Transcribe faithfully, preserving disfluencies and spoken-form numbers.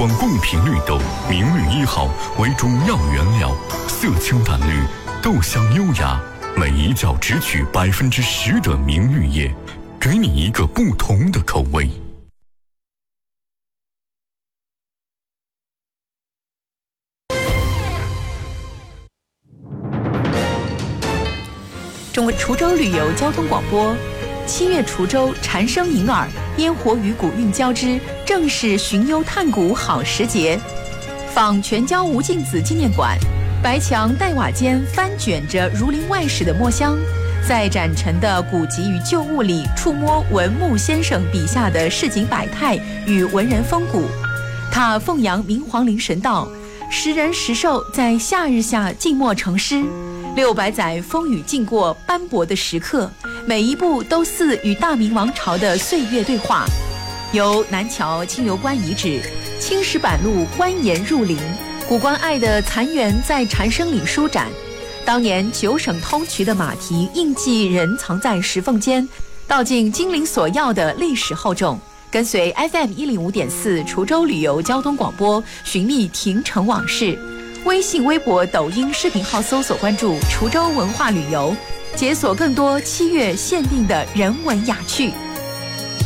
广贡品绿豆，名绿一号为中药原料，色清淡绿，豆香优雅，每一角只取百分之十的明绿叶，给你一个不同的口味。 中国滁州旅游交通广播，七月滁州蝉声迎耳，烟火与古韵交织，正是寻幽探古好时节。访全椒吴敬梓纪念馆，白墙黛瓦间翻卷着儒林外史的墨香，在展陈的古籍与旧物里触摸文牧先生笔下的市井百态与文人风骨。他奉扬明皇陵神道，时人时兽在夏日下静默成诗。六百载风雨经过斑驳的时刻，每一步都似与大明王朝的岁月对话。由南桥清流关遗址、青石板路蜿蜒入林，古关隘的残垣在蝉声里舒展。当年九省通衢的马蹄印记仍藏在石缝间，道尽金陵索要的历史厚重。跟随 F M 一零五点四滁州旅游交通广播，寻觅亭城往事。微信、微博、抖音视频号搜索关注滁州文化旅游，解锁更多七月限定的人文雅趣。